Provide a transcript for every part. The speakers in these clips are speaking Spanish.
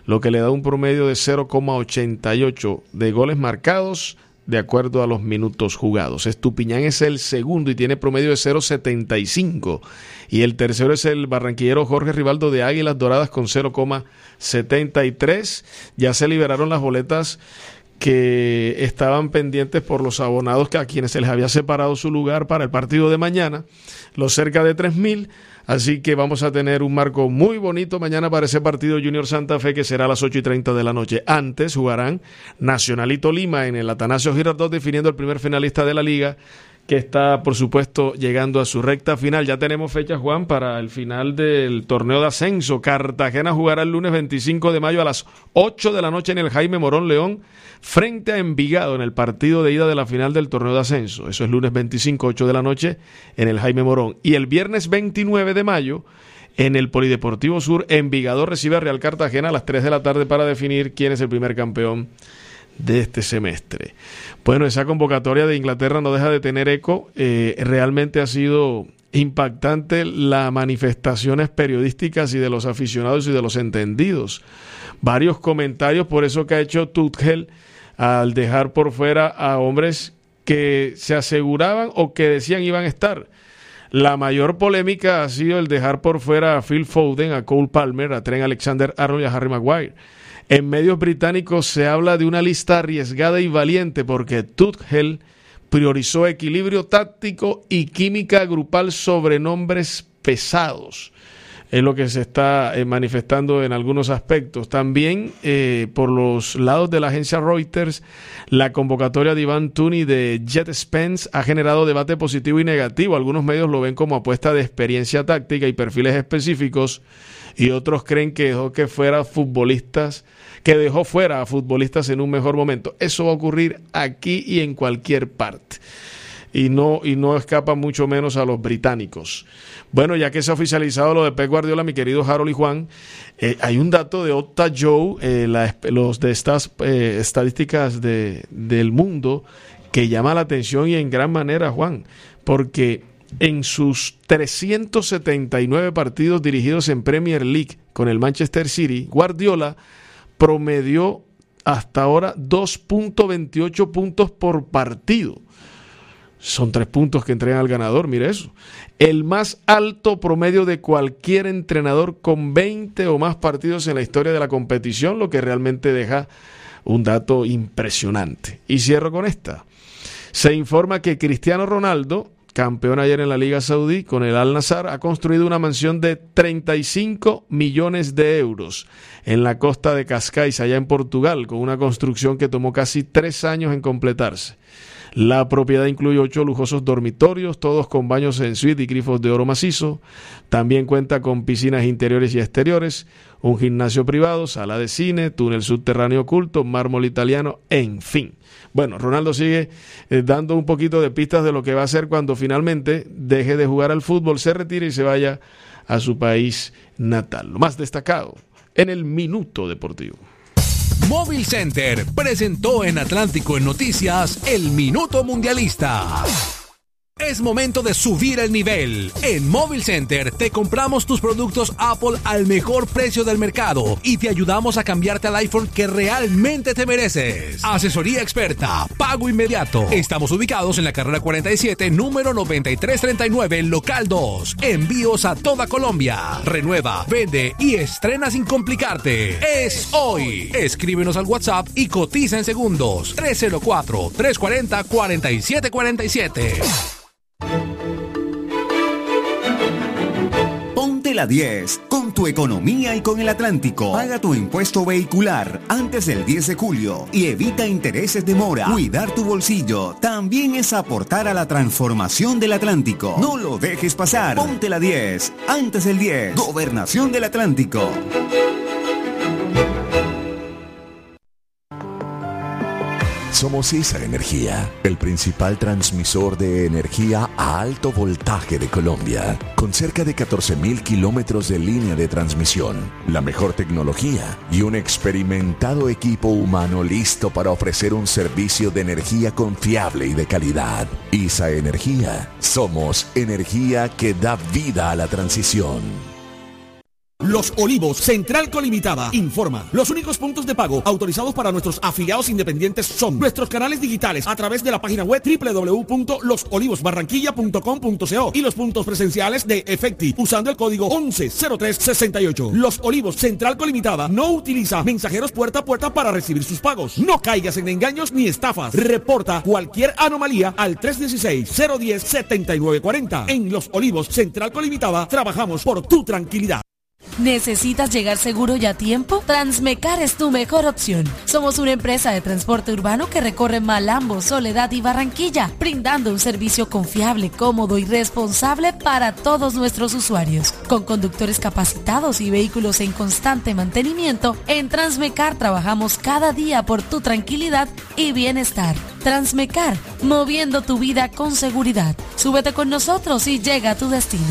lo que le da un promedio de 0,88 de goles marcados de acuerdo a los minutos jugados. Estupiñán es el segundo y tiene promedio de 0,75. Y el tercero es el barranquillero Jorge Rivaldo de Águilas Doradas con 0,73. Ya se liberaron las boletas que estaban pendientes por los abonados a quienes se les había separado su lugar para el partido de mañana, los cerca de 3,000. Así que vamos a tener un marco muy bonito mañana para ese partido Junior Santa Fe, que será a las 8:30 de la noche. Antes jugarán Nacional y Tolima en el Atanasio Girardot, definiendo el primer finalista de la liga, que está, por supuesto, llegando a su recta final. Ya tenemos fecha, Juan, para el final del torneo de ascenso. Cartagena jugará el lunes 25 de mayo a las 8 de la noche en el Jaime Morón León, frente a Envigado en el partido de ida de la final del torneo de ascenso. Eso es lunes 25, 8 de la noche en el Jaime Morón. Y el viernes 29 de mayo en el Polideportivo Sur, Envigado recibe a Real Cartagena a las 3 de la tarde para definir quién es el primer campeón de este semestre. Bueno, esa convocatoria de Inglaterra no deja de tener eco. Realmente ha sido impactante las manifestaciones periodísticas y de los aficionados y de los entendidos. Varios comentarios por eso que ha hecho Tuchel al dejar por fuera a hombres que se aseguraban o que decían iban a estar. La mayor polémica ha sido el dejar por fuera a Phil Foden, a Cole Palmer, a Trent Alexander-Arnold y a Harry Maguire. En medios británicos se habla de una lista arriesgada y valiente porque Tuchel priorizó equilibrio táctico y química grupal sobre nombres pesados. Es lo que se está manifestando en algunos aspectos. También por los lados de la agencia Reuters, la convocatoria de Ivan Toney de Jet Spence ha generado debate positivo y negativo. Algunos medios lo ven como apuesta de experiencia táctica y perfiles específicos, y otros creen que dejó fuera a futbolistas en un mejor momento. Eso va a ocurrir aquí y en cualquier parte. Y no escapa mucho menos a los británicos. Bueno, ya que se ha oficializado lo de Pep Guardiola, mi querido Harold y Juan, hay un dato de Opta Joe, los de estas estadísticas del mundo, que llama la atención y en gran manera, Juan, porque en sus 379 partidos dirigidos en Premier League con el Manchester City, Guardiola promedió hasta ahora 2.28 puntos por partido. Son 3 puntos que entregan al ganador, mire eso. El más alto promedio de cualquier entrenador con 20 o más partidos en la historia de la competición, lo que realmente deja un dato impresionante. Y cierro con esta. Se informa que Cristiano Ronaldo, campeón ayer en la Liga Saudí con el Al-Nassr, ha construido una mansión de 35 millones de euros en la costa de Cascais, allá en Portugal, con una construcción que tomó casi 3 años en completarse. La propiedad incluye 8 lujosos dormitorios, todos con baños en suite y grifos de oro macizo. También cuenta con piscinas interiores y exteriores, un gimnasio privado, sala de cine, túnel subterráneo oculto, mármol italiano, en fin. Bueno, Ronaldo sigue dando un poquito de pistas de lo que va a hacer cuando finalmente deje de jugar al fútbol, se retire y se vaya a su país natal. Lo más destacado en el Minuto Deportivo. Móvil Center presentó en Atlántico en Noticias el Minuto Mundialista. Es momento de subir el nivel. En Móvil Center te compramos tus productos Apple al mejor precio del mercado y te ayudamos a cambiarte al iPhone que realmente te mereces. Asesoría experta, pago inmediato. Estamos ubicados en la carrera 47, número 9339, local 2. Envíos a toda Colombia. Renueva, vende y estrena sin complicarte. Es hoy. Escríbenos al WhatsApp y cotiza en segundos. 304-340-4747. Ponte la 10 con tu economía y con el Atlántico. Paga tu impuesto vehicular antes del 10 de julio y evita intereses de mora. Cuidar tu bolsillo también es aportar a la transformación del Atlántico. No lo dejes pasar. Ponte la 10 antes del 10. Gobernación del Atlántico. Somos ISA Energía, el principal transmisor de energía a alto voltaje de Colombia, con cerca de 14.000 kilómetros de línea de transmisión, la mejor tecnología y un experimentado equipo humano listo para ofrecer un servicio de energía confiable y de calidad. ISA Energía, somos energía que da vida a la transición. Los Olivos, Central Colimitada, informa. Los únicos puntos de pago autorizados para nuestros afiliados independientes son nuestros canales digitales a través de la página web www.losolivosbarranquilla.com.co y los puntos presenciales de Efecti usando el código 110368. Los Olivos, Central Colimitada, no utiliza mensajeros puerta a puerta para recibir sus pagos. No caigas en engaños ni estafas. Reporta cualquier anomalía al 316-010-7940. En Los Olivos, Central Colimitada, trabajamos por tu tranquilidad. ¿Necesitas llegar seguro y a tiempo? Transmecar es tu mejor opción. Somos una empresa de transporte urbano que recorre Malambo, Soledad y Barranquilla, brindando un servicio confiable, cómodo y responsable para todos nuestros usuarios. Con conductores capacitados y vehículos en constante mantenimiento, en Transmecar trabajamos cada día por tu tranquilidad y bienestar. Transmecar, moviendo tu vida con seguridad. Súbete con nosotros y llega a tu destino.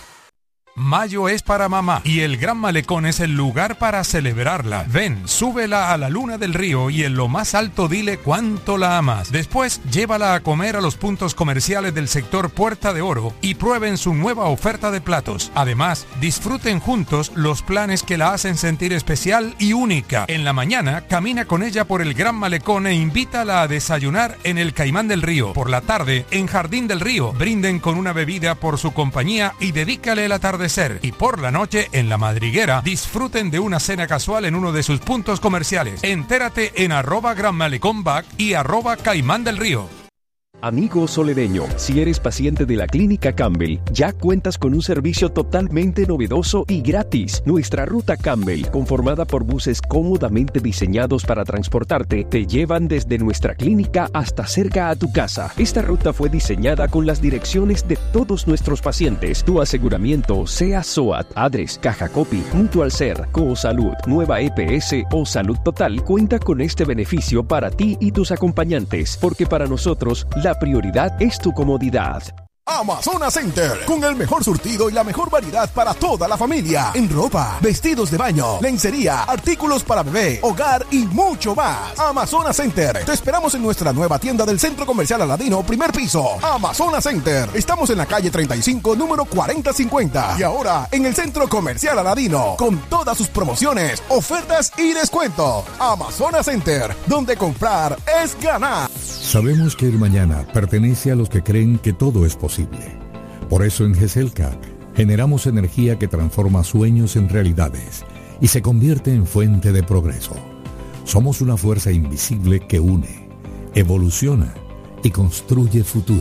Mayo es para mamá y el Gran Malecón es el lugar para celebrarla. Ven, súbela a la Luna del Río y en lo más alto dile cuánto la amas. Después, llévala a comer a los puntos comerciales del sector Puerta de Oro y prueben su nueva oferta de platos. Además, disfruten juntos los planes que la hacen sentir especial y única. En la mañana, camina con ella por el Gran Malecón e invítala a desayunar en el Caimán del Río. Por la tarde, en Jardín del Río, brinden con una bebida por su compañía y dedícale el atardecer. Y por la noche, en La Madriguera, disfruten de una cena casual en uno de sus puntos comerciales. Entérate en @GranMalecónBack y @Caimán del Río. Amigo soledeño, si eres paciente de la Clínica Campbell, ya cuentas con un servicio totalmente novedoso y gratis. Nuestra ruta Campbell, conformada por buses cómodamente diseñados para transportarte, te llevan desde nuestra clínica hasta cerca a tu casa. Esta ruta fue diseñada con las direcciones de todos nuestros pacientes. Tu aseguramiento, sea SOAT, Adres, Caja Copy, Mutual Ser, Cosalud, Nueva EPS o Salud Total, cuenta con este beneficio para ti y tus acompañantes, porque para nosotros, la prioridad es tu comodidad. Amazonas Center, con el mejor surtido y la mejor variedad para toda la familia, en ropa, vestidos de baño, lencería, artículos para bebé, hogar y mucho más. Amazonas Center, te esperamos en nuestra nueva tienda del Centro Comercial Aladino, primer piso. Amazonas Center, estamos en la calle 35, número 4050, y ahora en el Centro Comercial Aladino, con todas sus promociones, ofertas y descuentos. Amazonas Center, donde comprar es ganar. Sabemos que el mañana pertenece a los que creen que todo es posible. Por eso en GESELCA generamos energía que transforma sueños en realidades y se convierte en fuente de progreso. Somos una fuerza invisible que une, evoluciona y construye futuro.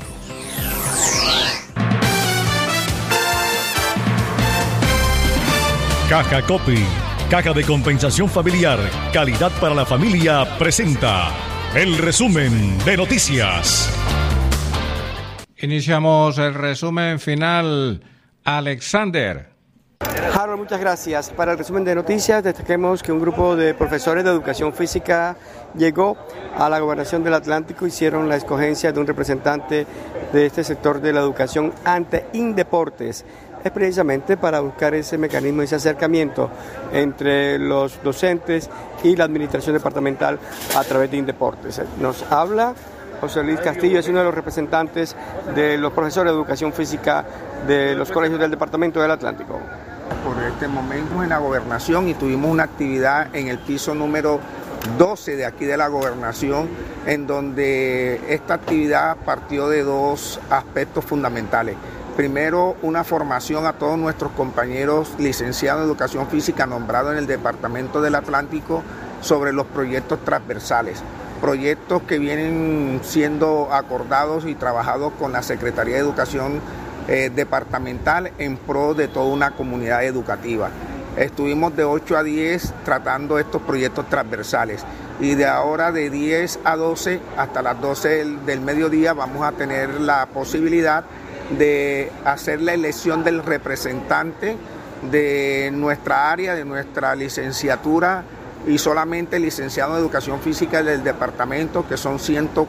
Caja Copy, Caja de Compensación Familiar, calidad para la familia, presenta el resumen de noticias. Iniciamos el resumen final. Alexander. Harold, muchas gracias. Para el resumen de noticias, destaquemos que un grupo de profesores de educación física llegó a la Gobernación del Atlántico, hicieron la escogencia de un representante de este sector de la educación ante Indeportes. Es precisamente para buscar ese mecanismo, ese acercamiento entre los docentes y la administración departamental a través de Indeportes. Nos habla José Luis Castillo, es uno de los representantes de los profesores de educación física de los colegios del Departamento del Atlántico. Por este momento en la gobernación y tuvimos una actividad en el piso número 12 de aquí de la gobernación, en donde esta actividad partió de dos aspectos fundamentales. Primero, una formación a todos nuestros compañeros licenciados en educación física nombrados en el Departamento del Atlántico sobre los proyectos transversales. Proyectos que vienen siendo acordados y trabajados con la Secretaría de Educación departamental en pro de toda una comunidad educativa. Estuvimos de 8 a 10 tratando estos proyectos transversales y de ahora de 10 a 12 hasta las 12 del mediodía vamos a tener la posibilidad de hacer la elección del representante de nuestra área, de nuestra licenciatura y solamente licenciados en educación física del departamento, que son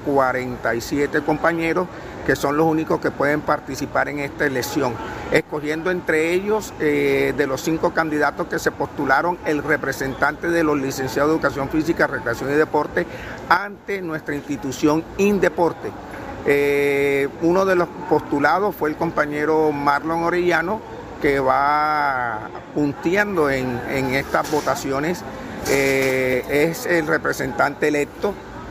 147 compañeros, que son los únicos que pueden participar en esta elección, escogiendo entre ellos, de los 5 candidatos que se postularon, el representante de los licenciados de educación física, recreación y deporte ante nuestra institución Indeporte. Uno de los postulados fue el compañero Marlon Orellano, que va punteando en estas votaciones es el representante electo.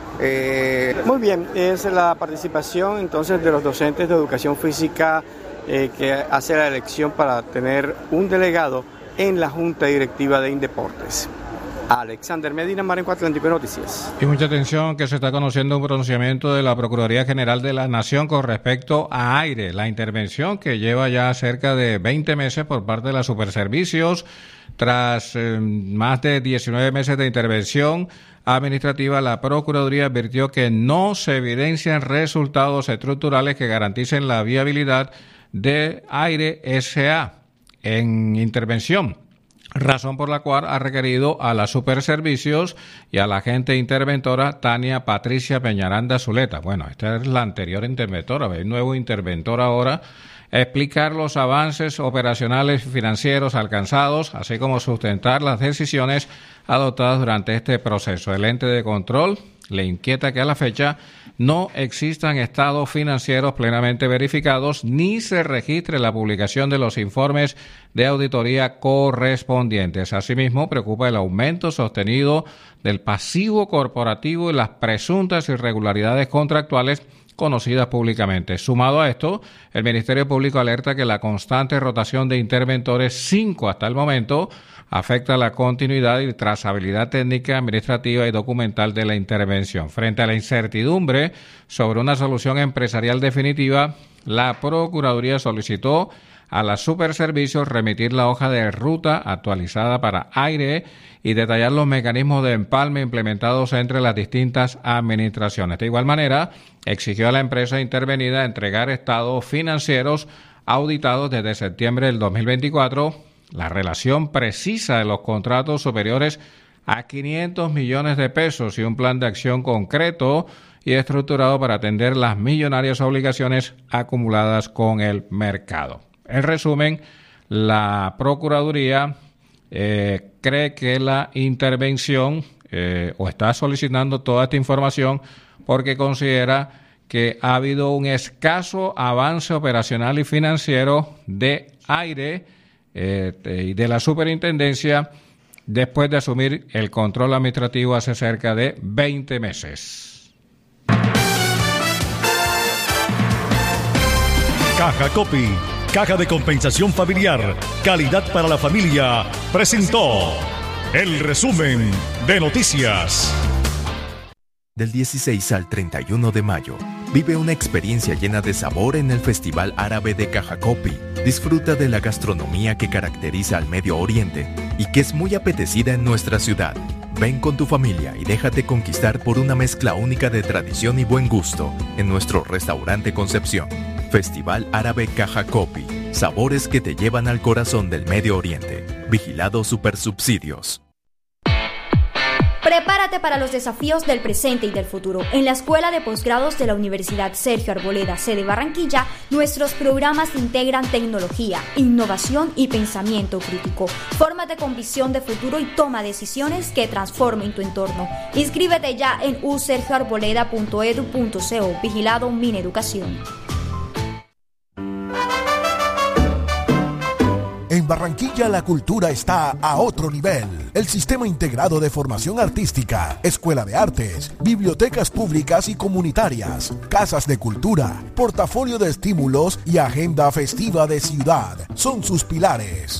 Muy bien, es la participación entonces de los docentes de educación física que hace la elección para tener un delegado en la Junta Directiva de Indeportes. Alexander Medina, Marenco Atlántico Noticias. Y mucha atención que se está conociendo un pronunciamiento de la Procuraduría General de la Nación con respecto a AIRE, la intervención que lleva ya cerca de 20 meses por parte de la Superservicios. Tras más de 19 meses de intervención administrativa, la Procuraduría advirtió que no se evidencian resultados estructurales que garanticen la viabilidad de AIRE S.A. en intervención, razón por la cual ha requerido a la Superservicios y a la agente interventora Tania Patricia Peñaranda Zuleta. Bueno, esta es la anterior interventora, hay un nuevo interventor ahora. Explicar los avances operacionales y financieros alcanzados, así como sustentar las decisiones adoptadas durante este proceso. El ente de control le inquieta que a la fecha no existan estados financieros plenamente verificados ni se registre la publicación de los informes de auditoría correspondientes. Asimismo, preocupa el aumento sostenido del pasivo corporativo y las presuntas irregularidades contractuales conocidas públicamente. Sumado a esto, el Ministerio Público alerta que la constante rotación de interventores, 5 hasta el momento, afecta la continuidad y trazabilidad técnica, administrativa y documental de la intervención. Frente a la incertidumbre sobre una solución empresarial definitiva, la Procuraduría solicitó a la Superservicios remitir la hoja de ruta actualizada para AIRE y detallar los mecanismos de empalme implementados entre las distintas administraciones. De igual manera, exigió a la empresa intervenida entregar estados financieros auditados desde septiembre del 2024, la relación precisa de los contratos superiores a 500 millones de pesos y un plan de acción concreto y estructurado para atender las millonarias obligaciones acumuladas con el mercado. En resumen, la Procuraduría cree que la intervención o está solicitando toda esta información porque considera que ha habido un escaso avance operacional y financiero de AIRE y de la superintendencia después de asumir el control administrativo hace cerca de 20 meses. Caja Copy, Caja de Compensación Familiar, Calidad para la Familia, presentó el resumen de noticias. Del 16 al 31 de mayo, vive una experiencia llena de sabor en el Festival Árabe de Caja Copy. Disfruta de la gastronomía que caracteriza al Medio Oriente y que es muy apetecida en nuestra ciudad. Ven con tu familia y déjate conquistar por una mezcla única de tradición y buen gusto en nuestro restaurante Concepción. Festival Árabe Caja Copy. Sabores que te llevan al corazón del Medio Oriente. Vigilado Supersubsidios. Prepárate para los desafíos del presente y del futuro. En la Escuela de Posgrados de la Universidad Sergio Arboleda, sede Barranquilla, nuestros programas integran tecnología, innovación y pensamiento crítico. Fórmate con visión de futuro y toma decisiones que transformen tu entorno. Inscríbete ya en usergioarboleda.edu.co. Vigilado Mineducación. En Barranquilla la cultura está a otro nivel. El Sistema Integrado de Formación Artística, Escuela de Artes, bibliotecas públicas y comunitarias, casas de cultura, portafolio de estímulos y agenda festiva de ciudad son sus pilares.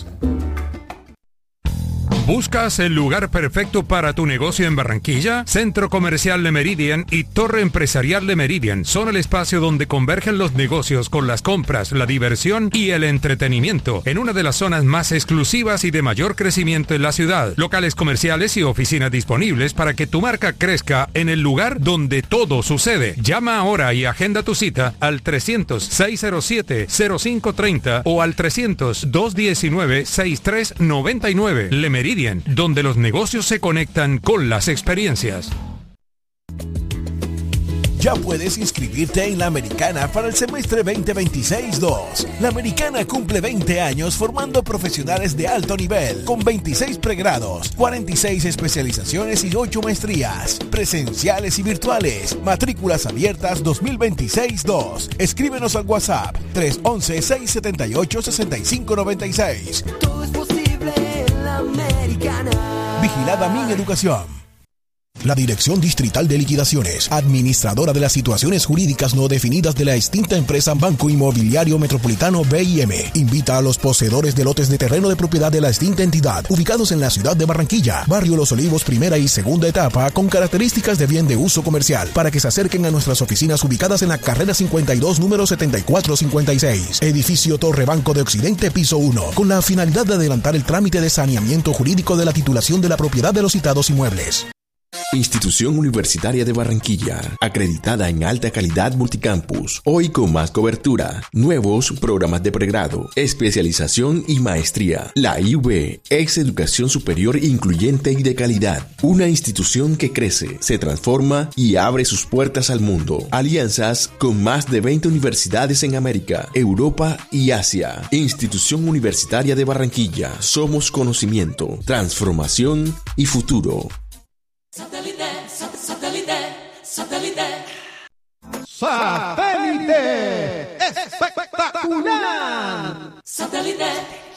¿Buscas el lugar perfecto para tu negocio en Barranquilla? Centro Comercial Le Méridien y Torre Empresarial Le Méridien son el espacio donde convergen los negocios con las compras, la diversión y el entretenimiento en una de las zonas más exclusivas y de mayor crecimiento en la ciudad. Locales comerciales y oficinas disponibles para que tu marca crezca en el lugar donde todo sucede. Llama ahora y agenda tu cita al 300-607-0530 o al 300-219-6399. Le Méridien, donde los negocios se conectan con las experiencias. Ya puedes inscribirte en la Americana para el semestre 2026-2. La Americana cumple 20 años formando profesionales de alto nivel, con 26 pregrados, 46 especializaciones y 8 maestrías, presenciales y virtuales. Matrículas abiertas 2026-2. Escríbenos al WhatsApp 311-678-6596. Todo es posible en la Americana. Vigilada Mineducación. La Dirección Distrital de Liquidaciones, administradora de las situaciones jurídicas no definidas de la extinta empresa Banco Inmobiliario Metropolitano BIM, invita a los poseedores de lotes de terreno de propiedad de la extinta entidad, ubicados en la ciudad de Barranquilla, barrio Los Olivos, primera y segunda etapa, con características de bien de uso comercial, para que se acerquen a nuestras oficinas ubicadas en la carrera 52, número 7456, edificio Torre Banco de Occidente, piso 1, con la finalidad de adelantar el trámite de saneamiento jurídico de la titulación de la propiedad de los citados inmuebles. Institución Universitaria de Barranquilla, acreditada en alta calidad multicampus, hoy con más cobertura, nuevos programas de pregrado, especialización y maestría. La IUB es educación superior incluyente y de calidad, una institución que crece, se transforma y abre sus puertas al mundo. Alianzas con más de 20 universidades en América, Europa y Asia. Institución Universitaria de Barranquilla, somos conocimiento, transformación y futuro. Satélite, satélite, satélite. ¡Satélite! ¡Espectacular! Satélite.